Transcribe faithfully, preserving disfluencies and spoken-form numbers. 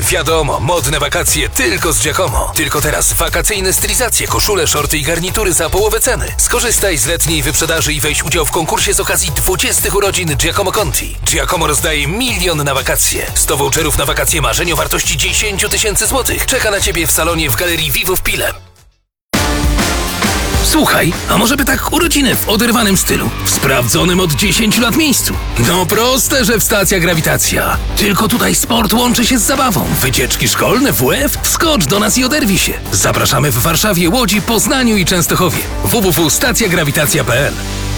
Wiadomo, modne wakacje tylko z Giacomo. Tylko teraz wakacyjne stylizacje, koszule, shorty i garnitury za połowę ceny. Skorzystaj z letniej wyprzedaży i weź udział w konkursie z okazji dwudziestych urodzin Giacomo Conti. Giacomo rozdaje milion na wakacje. sto voucherów na wakacje marzeń o wartości dziesięć tysięcy złotych. Czeka na Ciebie w salonie w Galerii Vivo w Pile. Słuchaj, a może by tak urodziny w oderwanym stylu, w sprawdzonym od dziesięciu lat miejscu? No proste, że w Stacja Grawitacja. Tylko tutaj sport łączy się z zabawą. Wycieczki szkolne, W F? Wskocz do nas i oderwij się. Zapraszamy w Warszawie, Łodzi, Poznaniu i Częstochowie. w w w kropka stacja grawitacja kropka p l